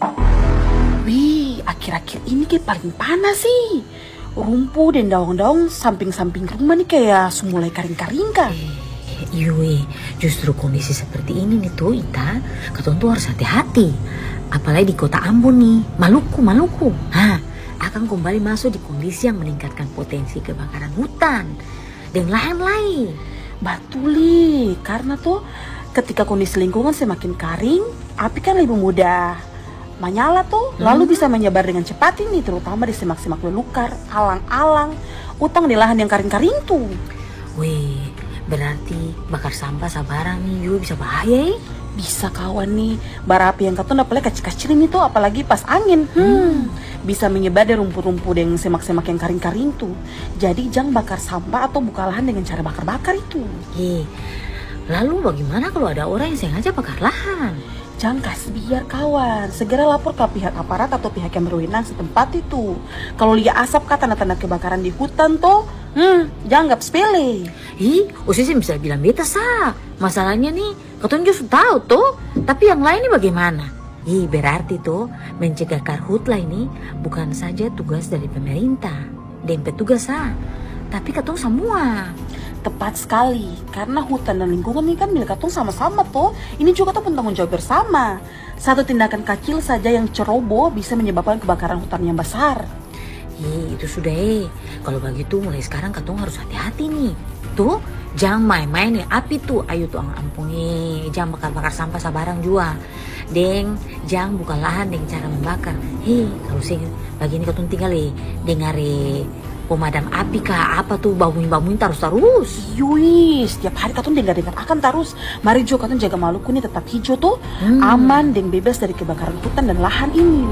Wih, akhir-akhir ini kayak paling panas sih. Rumput dan daun-daun samping-samping rumah nih kayak mulai kering-kering kan. Iya, justru kondisi seperti ini nih tuh Ita, katong tuh harus hati-hati. Apalagi di kota Ambon nih, Maluku. Akan kembali masuk di kondisi yang meningkatkan potensi kebakaran hutan dan lain-lain. Batuli, karena tuh ketika kondisi lingkungan semakin kering, api kan lebih mudah menyala tuh, lalu bisa menyebar dengan cepat ini, terutama di semak-semak belukar, alang-alang, utang di lahan yang kering-kering tuh. Wih, berarti bakar sampah sabarang nih juga bisa bahaya ya? Bisa kawan nih, bara api yang katong apalagi kecil-kecil ini tuh, apalagi pas angin. Bisa menyebar dari rumput-rumput yang semak-semak yang kering-kering tuh. Jadi jangan bakar sampah atau buka lahan dengan cara bakar-bakar itu. Lalu bagaimana kalau ada orang yang sengaja bakar lahan? Jangan kasih biar kawan, segera lapor ke pihak aparat atau pihak yang berwenang setempat itu. Kalau lihat asap kah tanda-tanda kebakaran di hutan tuh, jangan anggap sepele. Usia bisa bilang beta sah. Masalahnya nih, katong justru tahu tuh, tapi yang lain ini bagaimana? Berarti tuh mencegah karhutlah ini bukan saja tugas dari pemerintah dan petugas tapi katong semua. Tepat sekali, karena hutan dan lingkungan ini kan milik katong sama-sama tuh. Ini juga tuh tanggung jawab bersama. Satu tindakan kecil saja yang ceroboh bisa menyebabkan kebakaran hutan yang besar. Itu sudah Kalau begitu mulai sekarang katong harus hati-hati nih. Tuh, jangan main-main nih api tuh. Ayo tuh ampun jangan bakar-bakar sampah sabarang juga. Deng, jangan buka lahan dengan cara membakar. Kalau sih begini katong tinggal dengar pemadam api kah apa tuh bangun terus. Yui, setiap hari katong dengar akan terus. Mari juga katong jaga Maluku ini tetap hijau tuh, aman dan bebas dari kebakaran hutan dan lahan ini.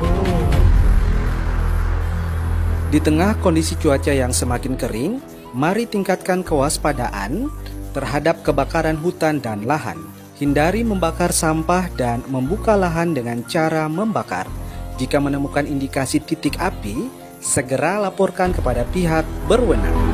Di tengah kondisi cuaca yang semakin kering, mari tingkatkan kewaspadaan terhadap kebakaran hutan dan lahan. Hindari membakar sampah dan membuka lahan dengan cara membakar. Jika menemukan indikasi titik api, segera laporkan kepada pihak berwenang.